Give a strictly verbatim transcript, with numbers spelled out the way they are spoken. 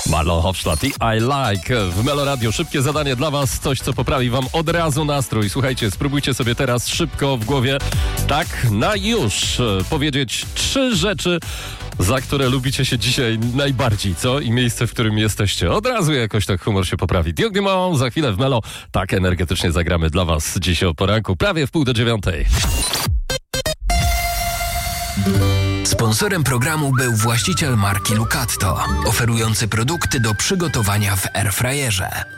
Marlon Hofstadt i I Like w Melo Radio. Szybkie zadanie dla was, coś co poprawi wam od razu nastrój. Słuchajcie, spróbujcie sobie teraz szybko w głowie, tak na już, powiedzieć trzy rzeczy, za które lubicie się dzisiaj najbardziej, co? I miejsce, w którym jesteście. Od razu jakoś tak humor się poprawi. Diog Dumont, za chwilę w Melo. Tak energetycznie zagramy dla was dziś o poranku, prawie w pół do dziewiątej. Sponsorem programu był właściciel marki Lucatto, oferujący produkty do przygotowania w airfryerze.